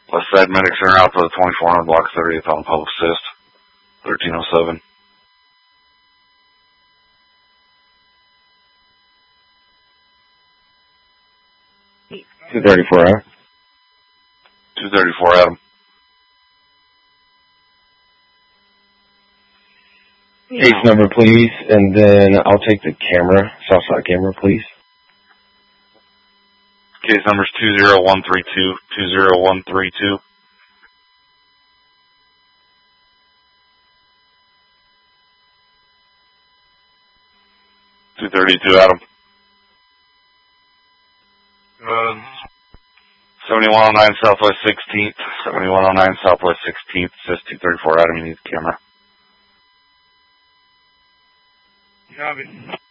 West Side Medic Center out to the 2400 block 30th on public assist. 1307. $234, Adam. 234, Adam. Case number, please, and then I'll take the camera, Southside camera, please. Case number's 20132, 20132. 232, Adam. 7109 Southwest 16th, 7109 Southwest 16th, says 234, Adam, you need the camera. Copy.